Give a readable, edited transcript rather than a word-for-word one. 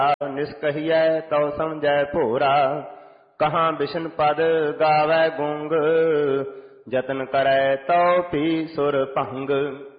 ਨਿਸਕਹੀਐ ਤਉ ਸਮਝੈ ਭੋਰਾ। ਕਹਾਂ ਬਿਸ਼ਨ ਪਦ ਗਾਵੈ ਗੁੰਗ, ਜਤਨ ਕਰੈ ਤਉ ਪੀ ਸੁਰ ਭੰਗ।